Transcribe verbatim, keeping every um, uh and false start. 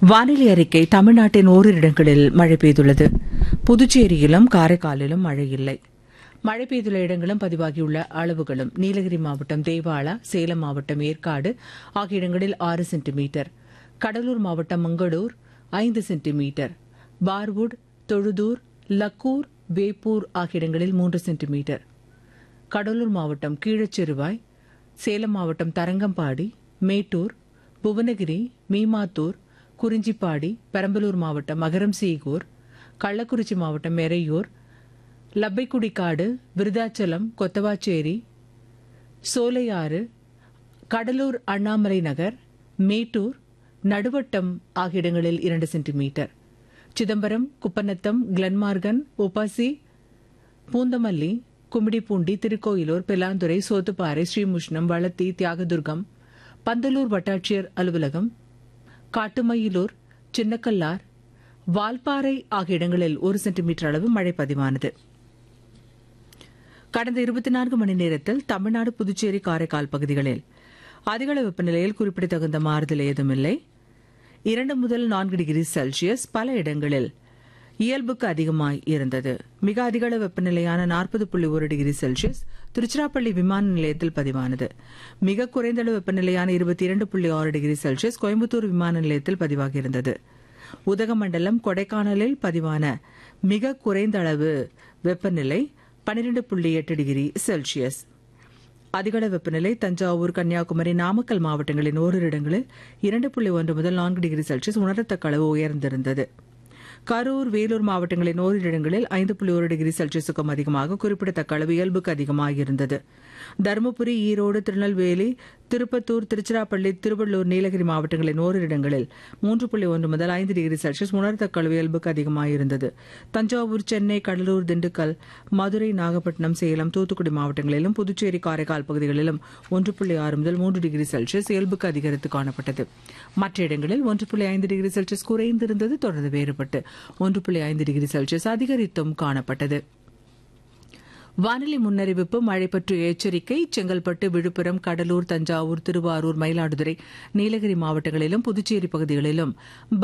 வானிலை அறிக்கை. தமிழ்நாட்டின் ஓரிரு இடங்களில் மழை பெய்துள்ளது. புதுச்சேரியிலும் காரைக்காலிலும் மழை இல்லை. மழை பெய்துள்ள இடங்களும் பதிவாகியுள்ள அளவுகளும்: நீலகிரி மாவட்டம் தேவாலா, சேலம் மாவட்டம் ஏற்காடு ஆகிய இடங்களில் ஆறு சென்டிமீட்டர், கடலூர் மாவட்டம் மங்களூர் ஐந்து சென்டிமீட்டர், பார்வுட், தொழுதூர், லக்கூர், வேப்பூர் ஆகிய இடங்களில் மூன்று சென்டிமீட்டர், கடலூர் மாவட்டம் கீழச்சிறுவாய், சேலம் மாவட்டம் தரங்கம்பாடி, மேட்டூர், புவனகிரி, மீமாத்தூர், குறிஞ்சிப்பாடி, பெரம்பலூர் மாவட்டம் மகரம்சீகூர், கள்ளக்குறிச்சி மாவட்டம் எறையூர், லப்பைக்குடிக்காடு, விருதாச்சலம், கொத்தவாச்சேரி, சோலையாறு, கடலூர் அண்ணாமலை நகர், மேட்டூர், நடுவட்டம் ஆகிய இடங்களில் இரண்டு சென்டிமீட்டர், சிதம்பரம், குப்பநத்தம், கிளன்மார்கன், உப்பாசி, பூந்தமல்லி, கும்மிடிப்பூண்டி, திருக்கோயிலூர், பெலாந்துறை, சோத்துப்பாறை, ஸ்ரீமுஷ்ணம், வளத்தி, தியாகதுர்கம், பந்தலூர் வட்டாட்சியர் அலுவலகம், காட்டுமயிலூர், சின்னக்கல்லார், வால்பாறை ஆகிய இடங்களில் ஒரு சென்டிமீட்டர் அளவு மழை பதிவானது. கடந்த இருபத்தி நான்கு மணி நேரத்தில் தமிழ்நாடு, புதுச்சேரி, காரைக்கால் பகுதிகளில் அதிகளவு வெப்பநிலையில் குறிப்பிடத்தகுந்த மாறுதல் ஏதுமில்லை. இரண்டு முதல் நான்கு டிகிரி செல்சியஸ் பல இடங்களில் இயல்புக்கு அதிகமாய் இருந்தது. மிக அதிகளவு வெப்பநிலையான நாற்பது புள்ளி ஒரு டிகிரி செல்சியஸ் திருச்சிராப்பள்ளி விமான நிலையத்தில் பதிவானது. மிக குறைந்த அளவு வெப்பநிலையான இருபத்தி இரண்டு புள்ளி ஆறு டிகிரி செல்சியஸ் கோயம்புத்தூர் விமான நிலையத்தில் பதிவாகியிருந்தது. உதகமண்டலம், கொடைக்கானலில் பதிவான மிக குறைந்த அளவு வெப்பநிலை பன்னிரண்டு புள்ளி எட்டு டிகிரி செல்சியஸ். அதிகளவு வெப்பநிலை தஞ்சாவூர், கன்னியாகுமரி, நாமக்கல் மாவட்டங்களின் ஓரிரு இடங்களில் இரண்டு புள்ளி ஒன்று முதல் நான்கு டிகிரி செல்சியஸ் உணரத்தக்க அளவு உயர்ந்திருந்தது. கரூர், வேலூர் மாவட்டங்களின் ஓரிரு இடங்களில் ஐந்து புள்ளி ஒரு டிகிரி செல்சியஸுக்கும் அதிகமாக குறிப்பிடத்தக்க அளவு இயல்புக்கு அதிகமாக இருந்தது. தருமபுரி, ஈரோடு, திருநெல்வேலி, திருப்பத்தூர், திருச்சிராப்பள்ளி, திருவள்ளூர், நீலகிரி மாவட்டங்களின் ஓரிரு இடங்களில் மூன்று புள்ளி ஒன்று முதல் ஐந்து டிகிரி செல்சியஸ் உணரத்தக்க அளவு இயல்புக்கு அதிகமாக இருந்தது. தஞ்சாவூர், சென்னை, கடலூர், திண்டுக்கல், மதுரை, நாகப்பட்டினம், சேலம், தூத்துக்குடி மாவட்டங்களிலும் புதுச்சேரி, காரைக்கால் பகுதிகளிலும் ஒன்று புள்ளி ஆறு முதல் மூன்று டிகிரி செல்சியஸ் இயல்புக்கு அதிகரித்து காணப்பட்டது. மற்ற இடங்களில் ஒன்று புள்ளி ஐந்து டிகிரி செல்சியஸ் குறைந்திருந்தது. தொடர்ந்து வேறுபட்டு ஒன்று புள்ளி ஐந்து டிகிரி செல்சியஸ் அதிகரித்தும் காணப்பட்டது. வானிலை முன்னறிவிப்பு. மழை பற்றிய எச்சரிக்கை. செங்கல்பட்டு, விழுப்புரம், கடலூர், தஞ்சாவூர், திருவாரூர், மயிலாடுதுறை, நீலகிரி மாவட்டங்களிலும் புதுச்சேரி பகுதிகளிலும்